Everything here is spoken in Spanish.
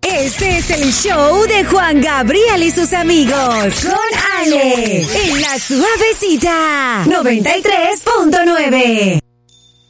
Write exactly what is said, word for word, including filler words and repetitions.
Este es el show de Juan Gabriel y sus amigos. Con Ale. En la suavecita. noventa y tres punto nueve.